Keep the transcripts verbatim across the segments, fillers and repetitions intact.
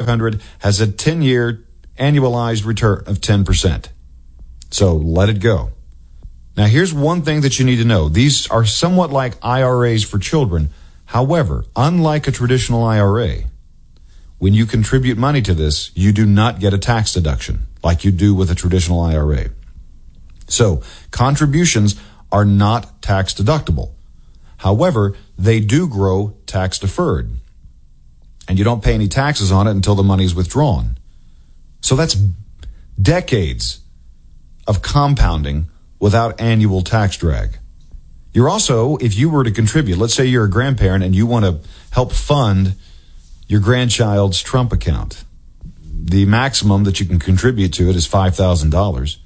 hundred has a ten-year annualized return of ten percent. So let it go. Now, here's one thing that you need to know. These are somewhat like I R As for children. However, unlike a traditional I R A, when you contribute money to this, you do not get a tax deduction like you do with a traditional I R A. So, contributions are not tax deductible. However, they do grow tax deferred. And you don't pay any taxes on it until the money is withdrawn. So that's decades of compounding without annual tax drag. You're also, if you were to contribute, let's say you're a grandparent and you want to help fund your grandchild's Trump account. The maximum that you can contribute to it is five thousand dollars.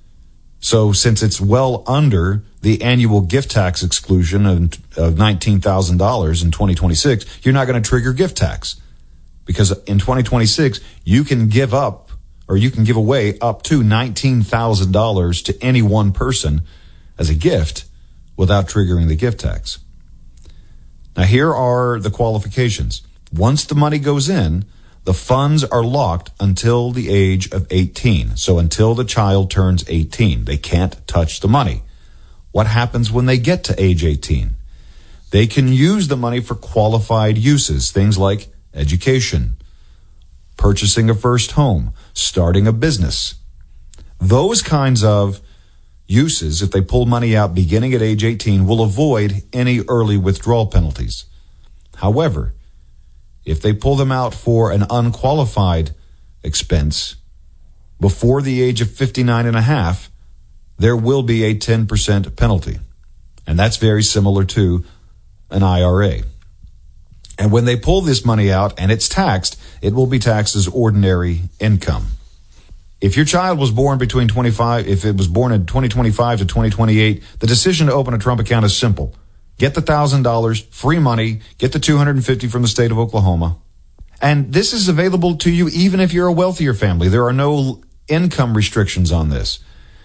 So since it's well under the annual gift tax exclusion of, of nineteen thousand dollars in twenty twenty-six, you're not going to trigger gift tax. Because in twenty twenty-six, you can give up or you can give away up to nineteen thousand dollars to any one person as a gift without triggering the gift tax. Now, here are the qualifications. Once the money goes in, the funds are locked until the age of eighteen. So until the child turns eighteen, they can't touch the money. What happens when they get to age eighteen? They can use the money for qualified uses, things like education, purchasing a first home, starting a business. Those kinds of uses, if they pull money out beginning at age eighteen, will avoid any early withdrawal penalties. However, if they pull them out for an unqualified expense before the age of fifty-nine and a half, there will be a ten percent penalty. And that's very similar to an I R A. And when they pull this money out and it's taxed, it will be taxed as ordinary income. If your child was born between twenty-five, if it was born in twenty twenty-five to twenty twenty-eight, the decision to open a Trump account is simple. Get the one thousand dollars, free money, get the two hundred fifty dollars from the state of Oklahoma. And this is available to you even if you're a wealthier family. There are no income restrictions on this.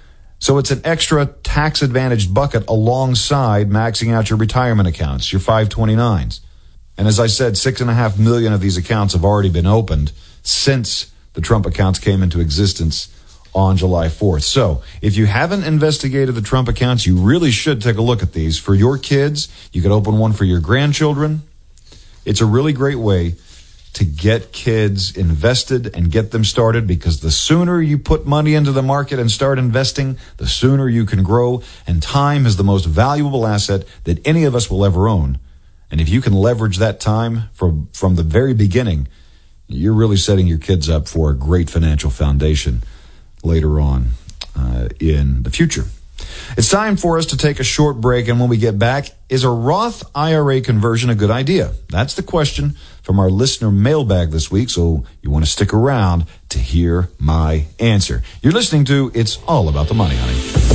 So it's an extra tax-advantaged bucket alongside maxing out your retirement accounts, your five twenty-nines. And as I said, six and a half million of these accounts have already been opened since the Trump accounts came into existence on July fourth. So if you haven't investigated the Trump accounts, you really should take a look at these. For your kids, you could open one for your grandchildren. It's a really great way to get kids invested and get them started, because the sooner you put money into the market and start investing, the sooner you can grow. And time is the most valuable asset that any of us will ever own. And if you can leverage that time from, from the very beginning, you're really setting your kids up for a great financial foundation later on uh, in the future. It's time for us to take a short break, and when we get back, is a Roth I R A conversion a good idea? That's the question from our listener mailbag this week, so you want to stick around to hear my answer. You're listening to It's All About the Money, honey.